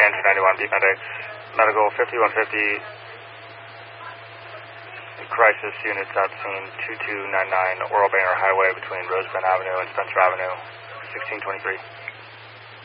Andrew 91, Beat Medic. Medical 5150. Crisis units at scene 2299 Oral Banger Highway between Rosebud Avenue and Spencer Avenue. 1623.